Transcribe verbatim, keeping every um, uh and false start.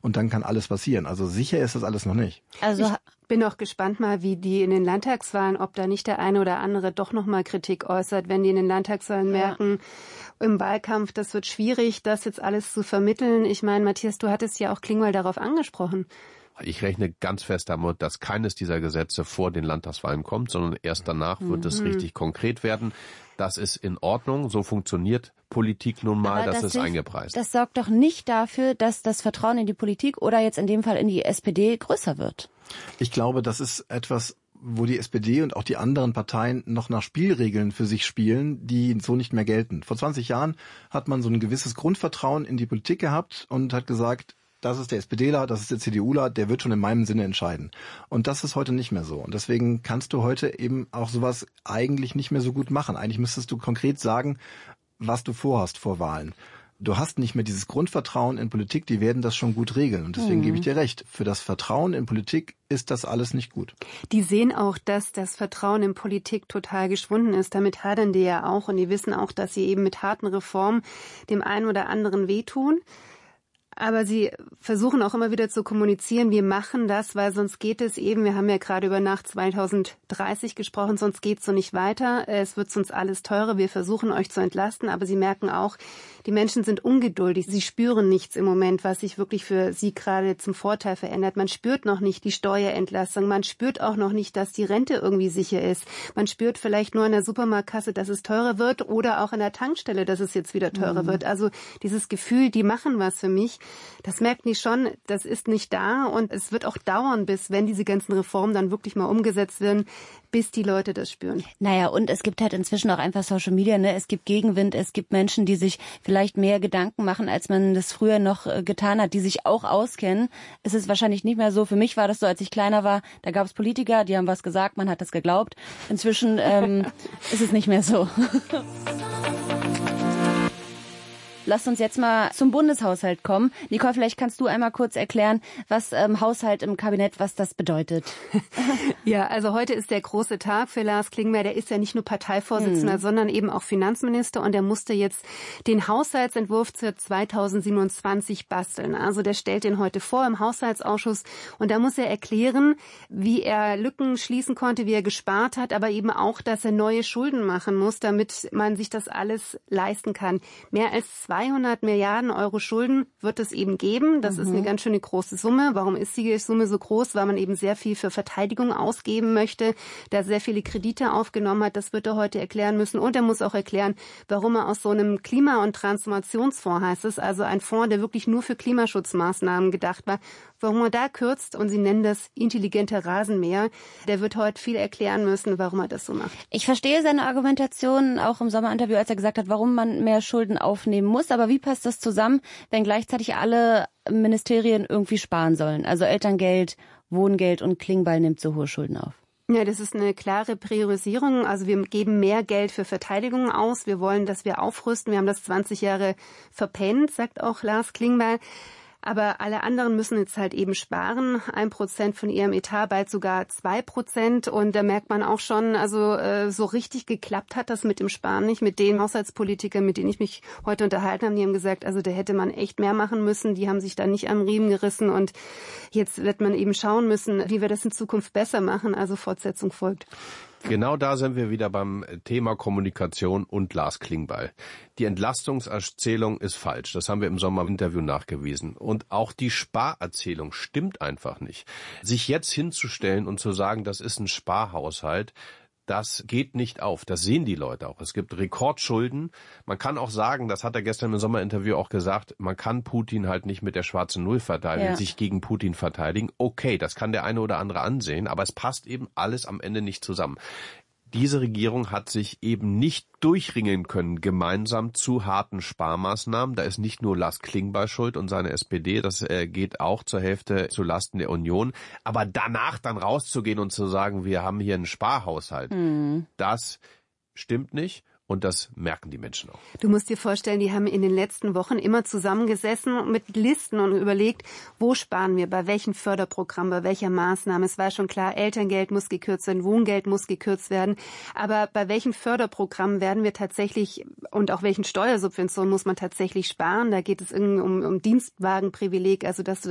und dann kann alles passieren. Also sicher ist das alles noch nicht. Also ich bin auch gespannt mal, wie die in den Landtagswahlen, ob da nicht der eine oder andere doch noch mal Kritik äußert, wenn die in den Landtagswahlen ja. merken, im Wahlkampf, das wird schwierig, das jetzt alles zu vermitteln. Ich meine, Matthias, du hattest ja auch Klingbeil darauf angesprochen. Ich rechne ganz fest damit, dass keines dieser Gesetze vor den Landtagswahlen kommt, sondern erst danach wird mhm. es richtig konkret werden. Das ist in Ordnung, so funktioniert Politik nun mal, das, das ist eingepreist. Das sorgt doch nicht dafür, dass das Vertrauen in die Politik oder jetzt in dem Fall in die S P D größer wird. Ich glaube, das ist etwas, wo die S P D und auch die anderen Parteien noch nach Spielregeln für sich spielen, die so nicht mehr gelten. Vor zwanzig Jahren hat man so ein gewisses Grundvertrauen in die Politik gehabt und hat gesagt, das ist der SPDler, das ist der CDUler, der wird schon in meinem Sinne entscheiden. Und das ist heute nicht mehr so. Und deswegen kannst du heute eben auch sowas eigentlich nicht mehr so gut machen. Eigentlich müsstest du konkret sagen, was du vorhast vor Wahlen. Du hast nicht mehr dieses Grundvertrauen in Politik, die werden das schon gut regeln. Und deswegen mhm. gebe ich dir recht, für das Vertrauen in Politik ist das alles nicht gut. Die sehen auch, dass das Vertrauen in Politik total geschwunden ist. Damit hadern die ja auch. Und die wissen auch, dass sie eben mit harten Reformen dem einen oder anderen wehtun. Aber sie versuchen auch immer wieder zu kommunizieren, wir machen das, weil sonst geht es eben, wir haben ja gerade über nach zwanzig dreißig gesprochen, sonst geht es so nicht weiter, es wird sonst alles teurer, wir versuchen euch zu entlasten, aber sie merken auch, die Menschen sind ungeduldig, sie spüren nichts im Moment, was sich wirklich für sie gerade zum Vorteil verändert. Man spürt noch nicht die Steuerentlastung, man spürt auch noch nicht, dass die Rente irgendwie sicher ist. Man spürt vielleicht nur an der Supermarktkasse, dass es teurer wird oder auch an der Tankstelle, dass es jetzt wieder teurer mhm. wird. Also dieses Gefühl, die machen was für mich, das merken die schon, das ist nicht da und es wird auch dauern, bis, wenn diese ganzen Reformen dann wirklich mal umgesetzt werden, bis die Leute das spüren. Naja, und es gibt halt inzwischen auch einfach Social Media, ne? Es gibt Gegenwind, es gibt Menschen, die sich vielleicht mehr Gedanken machen, als man das früher noch äh, getan hat, die sich auch auskennen. Es ist wahrscheinlich nicht mehr so. Für mich war das so, als ich kleiner war, da gab es Politiker, die haben was gesagt, man hat das geglaubt. Inzwischen ähm, ist es nicht mehr so. Lasst uns jetzt mal zum Bundeshaushalt kommen. Nicole, vielleicht kannst du einmal kurz erklären, was ähm, Haushalt im Kabinett, was das bedeutet. Ja, also heute ist der große Tag für Lars Klingbeil. Der ist ja nicht nur Parteivorsitzender, hm. sondern eben auch Finanzminister. Und der musste jetzt den Haushaltsentwurf für zweitausendsiebenundzwanzig basteln. Also der stellt den heute vor im Haushaltsausschuss. Und da muss er erklären, wie er Lücken schließen konnte, wie er gespart hat, aber eben auch, dass er neue Schulden machen muss, damit man sich das alles leisten kann. Mehr als zweihundert Milliarden Euro Schulden wird es eben geben. Das mhm. ist eine ganz schöne große Summe. Warum ist die Summe so groß? Weil man eben sehr viel für Verteidigung ausgeben möchte, da sehr viele Kredite aufgenommen hat. Das wird er heute erklären müssen. Und er muss auch erklären, warum er aus so einem Klima- und Transformationsfonds, heißt es, also ein Fonds, der wirklich nur für Klimaschutzmaßnahmen gedacht war, warum er da kürzt. Und sie nennen das intelligente Rasenmäher. Der wird heute viel erklären müssen, warum er das so macht. Ich verstehe seine Argumentation auch im Sommerinterview, als er gesagt hat, warum man mehr Schulden aufnehmen muss. Aber wie passt das zusammen, wenn gleichzeitig alle Ministerien irgendwie sparen sollen? Also Elterngeld, Wohngeld und Klingbeil nimmt so hohe Schulden auf. Ja, das ist eine klare Priorisierung. Also wir geben mehr Geld für Verteidigung aus. Wir wollen, dass wir aufrüsten. Wir haben das zwanzig Jahre verpennt, sagt auch Lars Klingbeil. Aber alle anderen müssen jetzt halt eben sparen. Ein Prozent von ihrem Etat, bald sogar zwei Prozent. Und da merkt man auch schon, also äh, so richtig geklappt hat das mit dem Sparen nicht. Mit den Haushaltspolitikern, mit denen ich mich heute unterhalten habe, die haben gesagt, also da hätte man echt mehr machen müssen. Die haben sich da nicht am Riemen gerissen. Und jetzt wird man eben schauen müssen, wie wir das in Zukunft besser machen. Also Fortsetzung folgt. Genau da sind wir wieder beim Thema Kommunikation und Lars Klingbeil. Die Entlastungserzählung ist falsch. Das haben wir im Sommerinterview nachgewiesen. Und auch die Sparerzählung stimmt einfach nicht. Sich jetzt hinzustellen und zu sagen, das ist ein Sparhaushalt, das geht nicht auf. Das sehen die Leute auch. Es gibt Rekordschulden. Man kann auch sagen, das hat er gestern im Sommerinterview auch gesagt, man kann Putin halt nicht mit der schwarzen Null verteidigen, ja. sich gegen Putin verteidigen. Okay, das kann der eine oder andere ansehen, aber es passt eben alles am Ende nicht zusammen. Diese Regierung hat sich eben nicht durchringen können, gemeinsam zu harten Sparmaßnahmen. Da ist nicht nur Lars Klingbeil schuld und seine S P D, das äh, geht auch zur Hälfte zu Lasten der Union. Aber danach dann rauszugehen und zu sagen, wir haben hier einen Sparhaushalt, mhm. das stimmt nicht. Und das merken die Menschen auch. Du musst dir vorstellen, die haben in den letzten Wochen immer zusammengesessen mit Listen und überlegt, wo sparen wir, bei welchem Förderprogramm, bei welcher Maßnahme. Es war schon klar, Elterngeld muss gekürzt werden, Wohngeld muss gekürzt werden. Aber bei welchem Förderprogramm werden wir tatsächlich und auch welchen Steuersubventionen muss man tatsächlich sparen? Da geht es irgendwie um, um Dienstwagenprivileg, also dass du